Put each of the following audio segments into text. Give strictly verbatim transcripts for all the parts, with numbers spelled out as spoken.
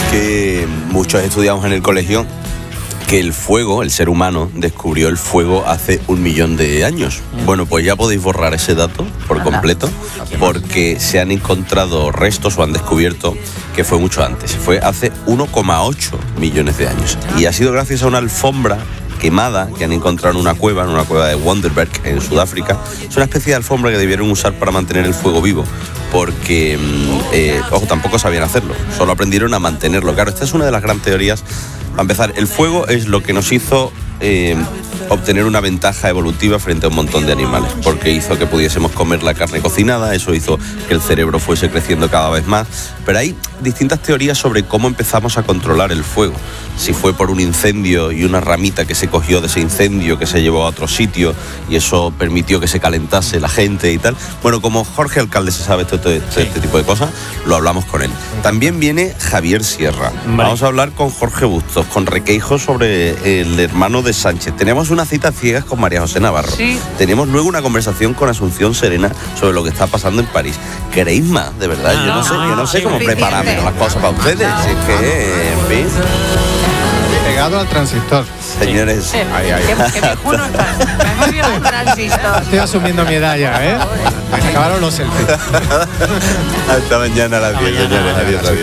que muchos estudiamos en el colegio que el fuego, el ser humano, descubrió el fuego hace un millón de años. Bueno, pues ya podéis borrar ese dato por completo, porque se han encontrado restos o han descubierto que fue mucho antes. Fue hace uno coma ocho millones de años. Y ha sido gracias a una alfombra quemada que han encontrado en una cueva, en una cueva de Wonderberg, en Sudáfrica. Es una especie de alfombra que debieron usar para mantener el fuego vivo, porque, eh, ojo, tampoco sabían hacerlo, solo aprendieron a mantenerlo. Claro, esta es una de las grandes teorías. Para empezar, el fuego es lo que nos hizo eh, obtener una ventaja evolutiva frente a un montón de animales, porque hizo que pudiésemos comer la carne cocinada, eso hizo que el cerebro fuese creciendo cada vez más. Pero hay distintas teorías sobre cómo empezamos a controlar el fuego. Si fue por un incendio y una ramita que se cogió de ese incendio, que se llevó a otro sitio y eso permitió que se calentase la gente y tal. Bueno, como Jorge Alcalde se sabe todo, todo, todo sí. este tipo de cosas, lo hablamos con él. También viene Javier Sierra. Vale. Vamos a hablar con Jorge Bustos, con Requeijo, sobre el hermano de Sánchez. Tenemos una cita ciegas con María José Navarro. Sí. Tenemos luego una conversación con Asunción Serena sobre lo que está pasando en París. ¿Queréis más? De verdad, no, yo no sé, yo no sé sí, cómo prepararme las cosas para ustedes. No, si es que, en fin. Pegado al transistor. Señores, sí. ay, ay. Que, que viejo no está. Me voy al transistor. Estoy asumiendo mi edad ya, ¿eh? Me acabaron los selfies. Hasta mañana a las diez, señores. Adiós, adiós.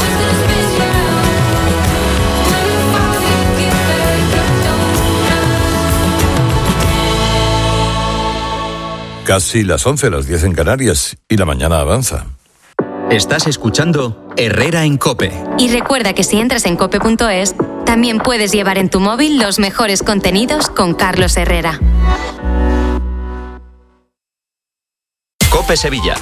Casi las once, las diez en Canarias, y la mañana avanza. Estás escuchando Herrera en COPE. Y recuerda que si entras en cope punto es, también puedes llevar en tu móvil los mejores contenidos con Carlos Herrera. COPE Sevilla.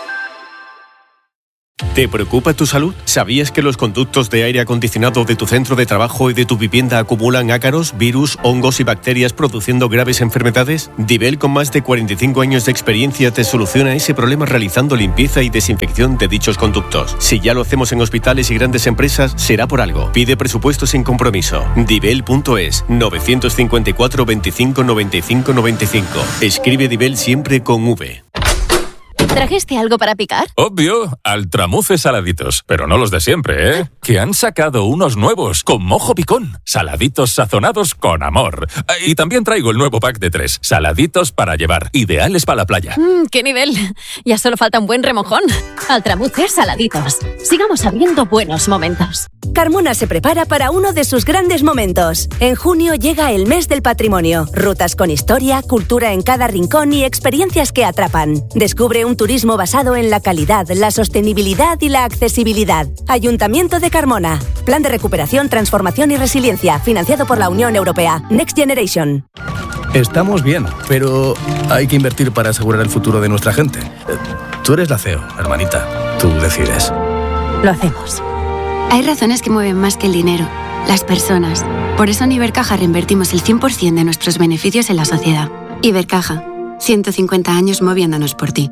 ¿Te preocupa tu salud? ¿Sabías que los conductos de aire acondicionado de tu centro de trabajo y de tu vivienda acumulan ácaros, virus, hongos y bacterias produciendo graves enfermedades? Dibel, con más de cuarenta y cinco años de experiencia, te soluciona ese problema realizando limpieza y desinfección de dichos conductos. Si ya lo hacemos en hospitales y grandes empresas, será por algo. Pide presupuesto sin compromiso. Dibel punto es, novecientos cincuenta y cuatro, veinticinco, noventa y cinco, noventa y cinco. Escribe Dibel siempre con V. ¿Trajiste algo para picar? Obvio, altramuces saladitos, pero no los de siempre, ¿eh? Que han sacado unos nuevos con mojo picón, saladitos sazonados con amor. Y también traigo el nuevo pack de tres, saladitos para llevar, ideales para la playa. Mmm, ¡qué nivel! Ya solo falta un buen remojón. Altramuces saladitos. Sigamos habiendo buenos momentos. Carmona se prepara para uno de sus grandes momentos. En junio llega el mes del patrimonio. Rutas con historia, cultura en cada rincón y experiencias que atrapan. Descubre un turismo basado en la calidad, la sostenibilidad y la accesibilidad. Ayuntamiento de Carmona. Plan de recuperación, transformación y resiliencia. Financiado por la Unión Europea. Next Generation. Estamos bien, pero hay que invertir para asegurar el futuro de nuestra gente. Tú eres la C E O, hermanita. Tú decides. Lo hacemos. Hay razones que mueven más que el dinero. Las personas. Por eso en Ibercaja reinvertimos el cien por ciento de nuestros beneficios en la sociedad. Ibercaja. ciento cincuenta años moviéndonos por ti.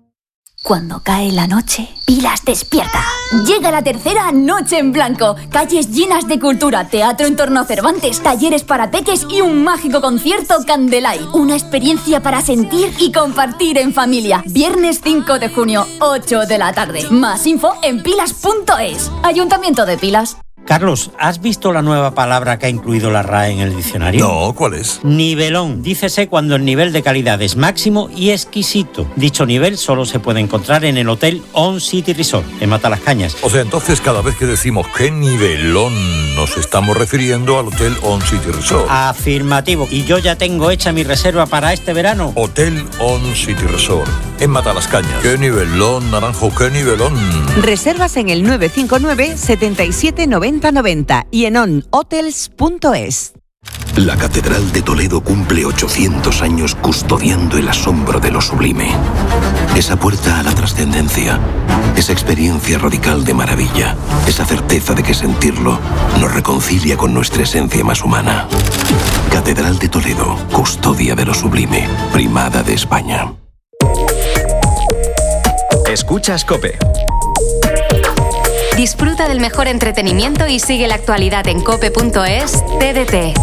Cuando cae la noche, Pilas despierta. Llega la tercera Noche en Blanco. Calles llenas de cultura, teatro en torno a Cervantes, talleres para peques y un mágico concierto Candelay. Una experiencia para sentir y compartir en familia. Viernes cinco de junio, ocho de la tarde. Más info en pilas punto es. Ayuntamiento de Pilas. Carlos, ¿has visto la nueva palabra que ha incluido la R A E en el diccionario? No, ¿cuál es? Nivelón. Dícese cuando el nivel de calidad es máximo y exquisito. Dicho nivel solo se puede encontrar en el Hotel On City Resort, en Matalascañas. O sea, entonces cada vez que decimos qué nivelón, nos estamos refiriendo al Hotel On City Resort. Afirmativo. Y yo ya tengo hecha mi reserva para este verano. Hotel On City Resort, en Matalascañas. Qué nivelón, Naranjo, qué nivelón. Reservas en el nueve cinco nueve, setenta y siete, noventa noventa y en on hotels punto es. La Catedral de Toledo cumple ochocientos años custodiando el asombro de lo sublime. Esa puerta a la trascendencia, esa experiencia radical de maravilla, esa certeza de que sentirlo nos reconcilia con nuestra esencia más humana. Catedral de Toledo, custodia de lo sublime, primada de España. Escuchas COPE. Disfruta del mejor entretenimiento y sigue la actualidad en cope punto es. T D T.